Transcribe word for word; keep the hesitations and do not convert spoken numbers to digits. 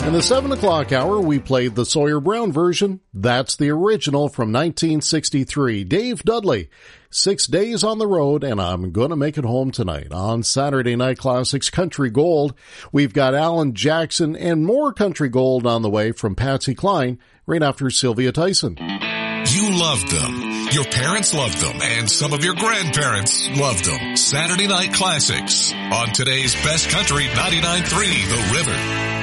In the seven o'clock hour, we played the Sawyer Brown version. That's the original from nineteen sixty-three. Dave Dudley, Six Days on the Road, and I'm gonna make it home tonight. On Saturday Night Classics Country Gold, we've got Alan Jackson and more Country Gold on the way from Patsy Cline right after Sylvia Tyson. You loved them. Your parents loved them, and some of your grandparents loved them. Saturday Night Classics on today's Best Country ninety-nine point three The River.